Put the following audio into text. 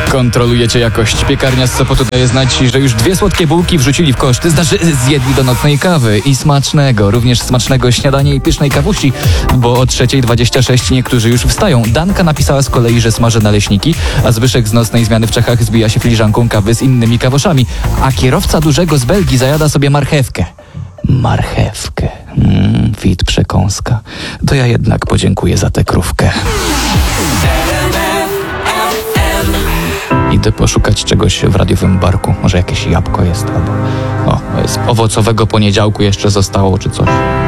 Kontrolujecie jakość. Piekarnia z Sopotu daje znać, że już 2 słodkie bułki wrzucili w koszty, znaczy zjedli do nocnej kawy. I smacznego, również smacznego śniadania i pysznej kawusi, bo o 3:26 niektórzy już wstają. Danka napisała z kolei, że smaży naleśniki, a Zbyszek z nocnej zmiany w Czechach zbija się filiżanką kawy z innymi kawoszami, a kierowca dużego z Belgii zajada sobie marchewkę. Marchewkę. Fit przekąska. To ja jednak podziękuję za tę krówkę. Idę poszukać czegoś w radiowym barku. Może jakieś jabłko jest albo z owocowego poniedziałku jeszcze zostało czy coś.